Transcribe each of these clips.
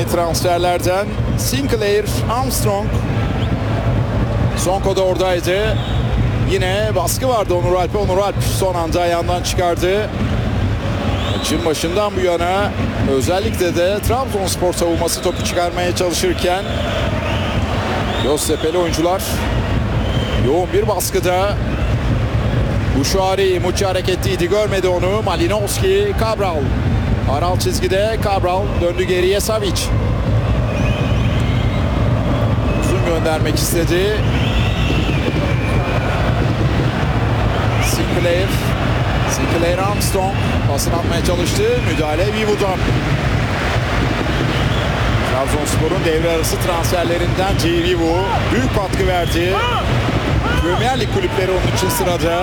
Yeni transferlerden Sinclair Armstrong. Sonko da oradaydı. Yine baskı vardı Onur Alp'e. Onur Alp son anda ayağından çıkardı. Maçın başından bu yana özellikle de Trabzonspor savunması topu çıkarmaya çalışırken Göztepe'li oyuncular yoğun bir baskıda. Buşari Muçi hareketliydi, görmedi onu. Malinowski, Cabral. Aral çizgide, Cabral döndü geriye, Savic. Uzun göndermek istedi. Sinclair Armstrong pasını atmaya çalıştı. Müdahale Vivu'dan. Trabzonspor'un devre arası transferlerinden Vivu büyük katkı verdi. Premier Lig kulüpleri onun için sırada.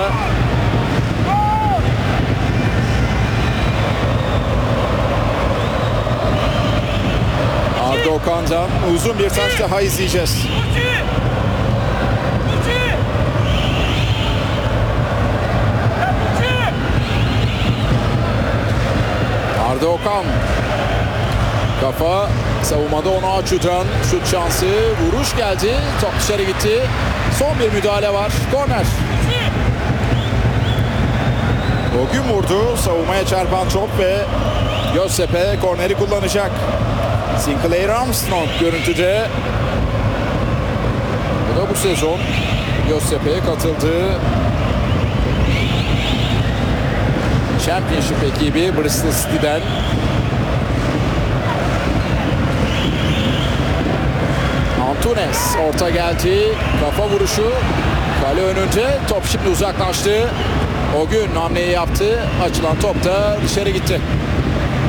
Arda Okan'dan uzun bir taş daha izleyeceğiz. Arda Okan. Kafa savunmada onu Açu'dan. Şut şansı. Vuruş geldi. Top dışarı gitti. Son bir müdahale var. Korner. O gün vurdu. Savunmaya çarpan top ve Göztepe korneri kullanacak. Sinclair Armstrong görüntüde. Bu da bu sezon Göztepe'ye katıldığı Championship ekibi Bristol City'den. Antunes orta geldi. Kafa vuruşu. Kale önünde. Top şimdi uzaklaştı. O gün hamleyi yaptı. Açılan top da dışarı gitti.